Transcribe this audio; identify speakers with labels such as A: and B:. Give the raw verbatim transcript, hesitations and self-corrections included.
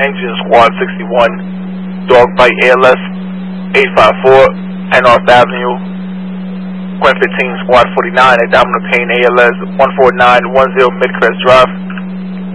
A: Engine Squad sixty-one, Dog Bite A L S eight five four, North Avenue, Quinn fifteen Squad forty-nine, Abdominal Pain A L S one four nine one zero Midcrest Drive.